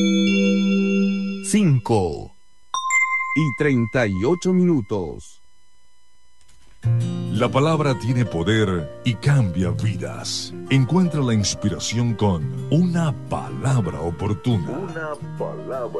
5:38. La palabra tiene poder y cambia vidas. Encuentra la inspiración con una palabra oportuna. Una palabra